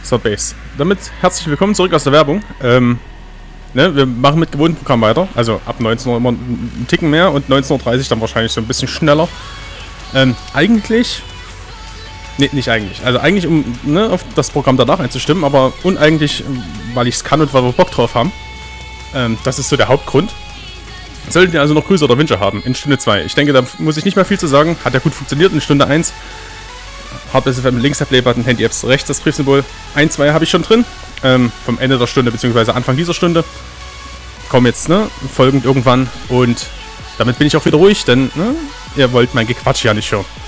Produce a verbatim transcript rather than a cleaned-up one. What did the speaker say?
So, Base. Damit herzlich willkommen zurück aus der Werbung. Ähm, ne, wir machen mit gewohntem Programm weiter. Also ab neunzehn Uhr immer einen Ticken mehr und neunzehn Uhr dreißig dann wahrscheinlich so ein bisschen schneller. Ähm, eigentlich... Ne, nicht eigentlich. Also eigentlich, um ne, auf das Programm danach einzustimmen, aber uneigentlich, weil ich es kann und weil wir Bock drauf haben. Ähm, das ist so der Hauptgrund. Sollten ihr also noch Grüße oder Wünsche haben in Stunde zwei. Ich denke, da muss ich nicht mehr viel zu sagen. Hat ja gut funktioniert in Stunde eins. Hard-S F M links der Playbutton, Handy-Apps rechts das Briefsymbol. eins, zwei habe ich schon drin. Ähm, vom Ende der Stunde bzw. Anfang dieser Stunde. Kommen jetzt, ne, folgend irgendwann. Und damit bin ich auch wieder ruhig, denn, ne, ihr wollt mein Gequatsch ja nicht hören.